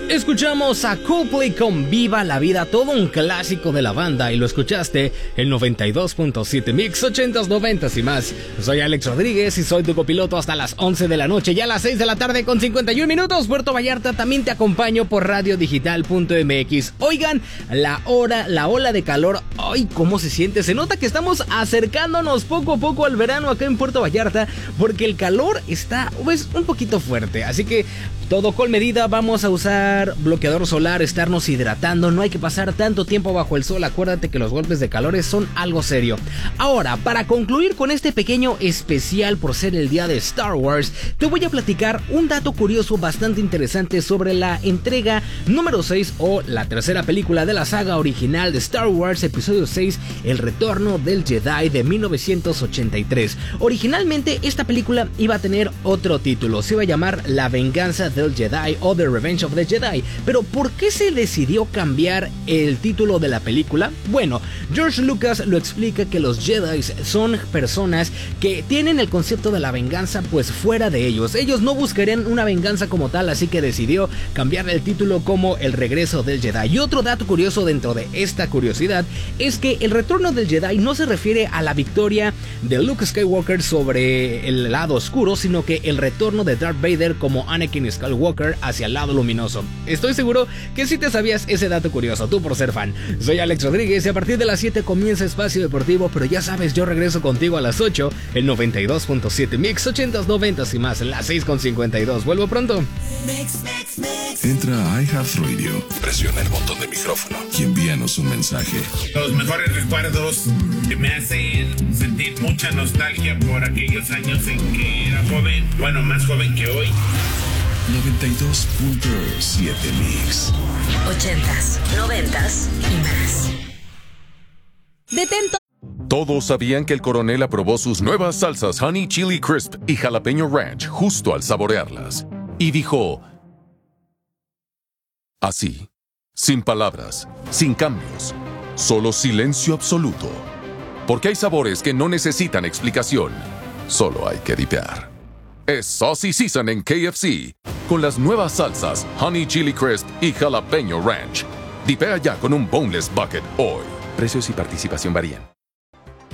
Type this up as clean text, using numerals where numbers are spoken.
Escuchamos a Coldplay con Viva la Vida, todo un clásico de la banda, y lo escuchaste en 92.7 Mix 80s, 90s y más. Soy Alex Rodríguez y soy tu copiloto hasta las 11 de la noche, ya a las 6 de la tarde con 51 minutos. Puerto Vallarta, también te acompaño por radiodigital.mx. Oigan, la ola de calor, ¡ay, cómo se siente! Se nota que estamos acercándonos poco a poco al verano acá en Puerto Vallarta, porque el calor está, pues, un poquito fuerte, así que todo con medida. Vamos a usar bloqueador solar, estarnos hidratando, no hay que pasar tanto tiempo bajo el sol, acuérdate que los golpes de calores son algo serio. Ahora, para concluir con este pequeño especial por ser el día de Star Wars, te voy a platicar un dato curioso bastante interesante sobre la entrega número 6 o la tercera película de la saga original de Star Wars, episodio 6, El Retorno del Jedi, de 1983. Originalmente esta película iba a tener otro título, se iba a llamar La Venganza del Jedi o The Revenge of the Jedi. Pero ¿por qué se decidió cambiar el título de la película? Bueno, George Lucas lo explica, que los Jedi son personas que tienen el concepto de la venganza pues fuera de ellos. Ellos no buscarían una venganza como tal, así que decidió cambiar el título como El Regreso del Jedi. Y otro dato curioso dentro de esta curiosidad es que El Retorno del Jedi no se refiere a la victoria de Luke Skywalker sobre el lado oscuro, sino que el retorno de Darth Vader como Anakin Skywalker hacia el lado luminoso. Estoy seguro que sí te sabías ese dato curioso, tú por ser fan. Soy Alex Rodríguez y a partir de las 7 comienza Espacio Deportivo, pero ya sabes, yo regreso contigo a las 8 en 92.7 Mix 80s, 90s y más, en las 6.52. Vuelvo pronto. Entra a iHeartRadio, presiona el botón de micrófono y envíanos un mensaje. Los mejores recuerdos que me hacen sentir mucha nostalgia por aquellos años en que era joven, bueno, más joven que hoy. 92.7 Mix. 80s, 90s y más. Detento. Todos sabían que el coronel aprobó sus nuevas salsas Honey Chili Crisp y Jalapeño Ranch justo al saborearlas. Y dijo... así, sin palabras, sin cambios, solo silencio absoluto. Porque hay sabores que no necesitan explicación, solo hay que dipear. Es Saucy Season en KFC, con las nuevas salsas Honey Chili Crisp y Jalapeño Ranch. Dipea ya con un Boneless Bucket hoy. Precios y participación varían.